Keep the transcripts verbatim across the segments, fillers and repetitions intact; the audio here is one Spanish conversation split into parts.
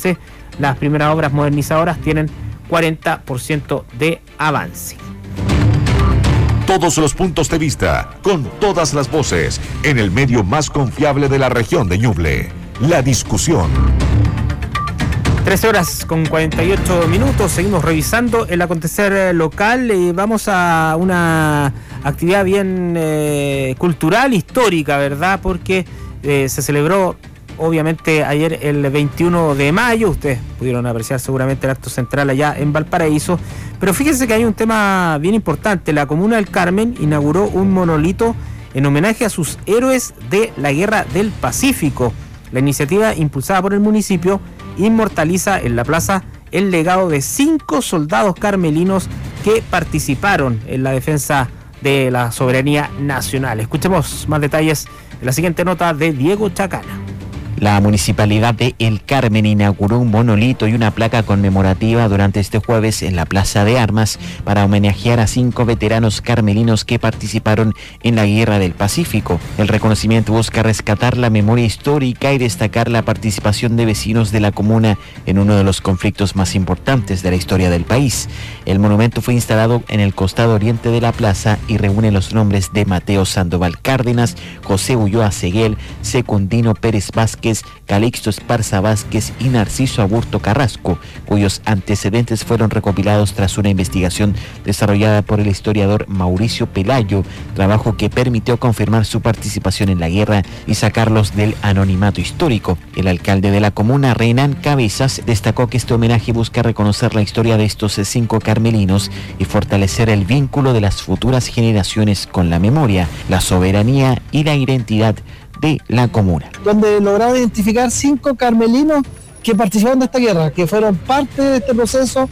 avance. Las primeras obras modernizadoras tienen cuarenta por ciento de avance. Todos los puntos de vista, con todas las voces, en el medio más confiable de la región de Ñuble. La Discusión. trece horas con cuarenta y ocho minutos, seguimos revisando el acontecer local y vamos a una actividad bien eh, cultural, histórica, ¿verdad? Porque eh, se celebró obviamente ayer el veintiuno de mayo, ustedes pudieron apreciar seguramente el acto central allá en Valparaíso, pero fíjense que hay un tema bien importante. La Comuna del Carmen inauguró un monolito en homenaje a sus héroes de la Guerra del Pacífico. La iniciativa, impulsada por el municipio, inmortaliza en la plaza el legado de cinco soldados carmelinos que participaron en la defensa de la soberanía nacional. Escuchemos más detalles en la siguiente nota de Diego Chacana. La Municipalidad de El Carmen inauguró un monolito y una placa conmemorativa durante este jueves en la Plaza de Armas para homenajear a cinco veteranos carmelinos que participaron en la Guerra del Pacífico. El reconocimiento busca rescatar la memoria histórica y destacar la participación de vecinos de la comuna en uno de los conflictos más importantes de la historia del país. El monumento fue instalado en el costado oriente de la plaza y reúne los nombres de Mateo Sandoval Cárdenas, José Ulloa Seguel, Secundino Pérez Vázquez, Calixto Esparza Vázquez y Narciso Aburto Carrasco, cuyos antecedentes fueron recopilados tras una investigación desarrollada por el historiador Mauricio Pelayo, trabajo que permitió confirmar su participación en la guerra y sacarlos del anonimato histórico. El alcalde de la comuna, Renan Cabezas, destacó que este homenaje busca reconocer la historia de estos cinco carmelinos y fortalecer el vínculo de las futuras generaciones con la memoria, la soberanía y la identidad de la comuna. Donde lograron identificar cinco carmelinos que participaron de esta guerra, que fueron parte de este proceso,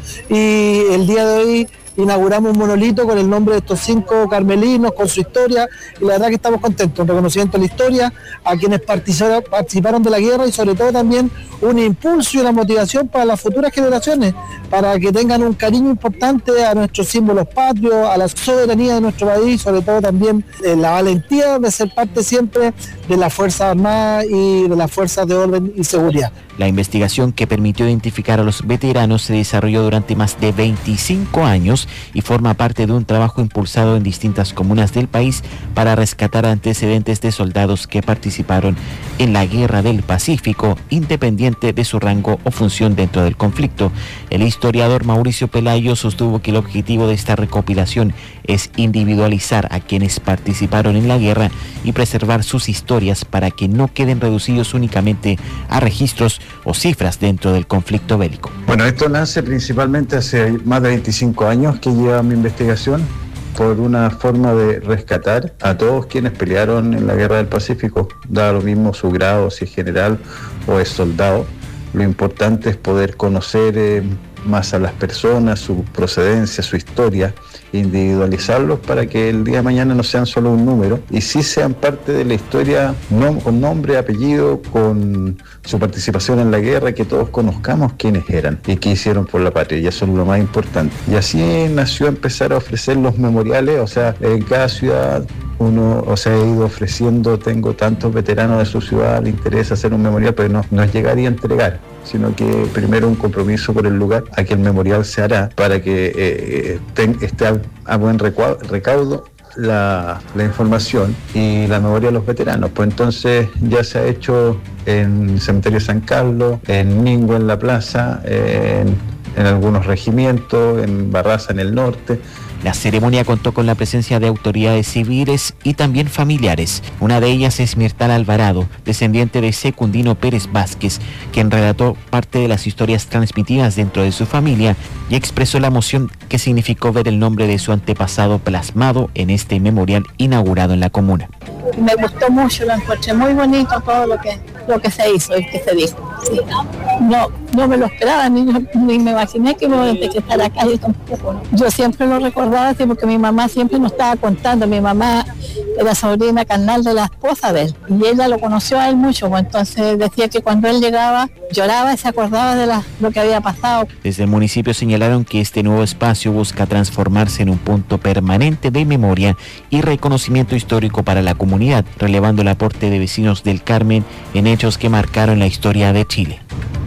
y el día de hoy inauguramos un monolito con el nombre de estos cinco carmelinos, con su historia, y la verdad que estamos contentos, un reconocimiento a la historia, a quienes participaron, participaron de la guerra, y sobre todo también un impulso y una motivación para las futuras generaciones, para que tengan un cariño importante a nuestros símbolos patrios, a la soberanía de nuestro país, sobre todo también eh, la valentía de ser parte siempre de las Fuerzas Armadas y de las Fuerzas de Orden y Seguridad. La investigación que permitió identificar a los veteranos se desarrolló durante más de veinticinco años y forma parte de un trabajo impulsado en distintas comunas del país para rescatar antecedentes de soldados que participaron en la Guerra del Pacífico, independiente de su rango o función dentro del conflicto. El historiador Mauricio Pelayo sostuvo que el objetivo de esta recopilación es individualizar a quienes participaron en la guerra y preservar sus historias para que no queden reducidos únicamente a registros o cifras dentro del conflicto bélico. Bueno, esto nace principalmente hace más de veinticinco años que lleva mi investigación, por una forma de rescatar a todos quienes pelearon en la Guerra del Pacífico, da lo mismo su grado, si es general o es soldado. Lo importante es poder conocer eh, más a las personas, su procedencia, su historia, individualizarlos para que el día de mañana no sean solo un número y sí sean parte de la historia, no, con nombre, apellido, con su participación en la guerra, que todos conozcamos quiénes eran y qué hicieron por la patria, y eso es lo más importante. Y así nació empezar a ofrecer los memoriales, o sea, en cada ciudad uno, o sea, ha ido ofreciendo, tengo tantos veteranos de su ciudad, le interesa hacer un memorial, pero no, no es llegar y entregar, sino que primero un compromiso por el lugar a que el memorial se hará para que eh, ten, esté a, a buen recaudo, recaudo la, la información y la memoria de los veteranos. Pues entonces ya se ha hecho en el cementerio San Carlos, en Ningüe en la plaza, en, en algunos regimientos, en Barraza en el norte. La ceremonia contó con la presencia de autoridades civiles y también familiares. Una de ellas es Mirtal Alvarado, descendiente de Secundino Pérez Vázquez, quien relató parte de las historias transmitidas dentro de su familia y expresó la emoción que significó ver el nombre de su antepasado plasmado en este memorial inaugurado en la comuna. Me gustó mucho, lo encontré muy bonito todo lo que, lo que se hizo y que se dijo. Sí. No, no me lo esperaba, ni, ni me imaginé que me iba a estar acá, yo tampoco. ¿No? Yo siempre lo recordaba así porque mi mamá siempre nos estaba contando. Mi mamá era sobrina carnal de la esposa de él y ella lo conoció a él mucho, pues entonces decía que cuando él llegaba lloraba y se acordaba de la, lo que había pasado. Desde el municipio señalaron que este nuevo espacio busca transformarse en un punto permanente de memoria y reconocimiento histórico para la comunidad, relevando el aporte de vecinos del Carmen en hechos que marcaron la historia de Chile.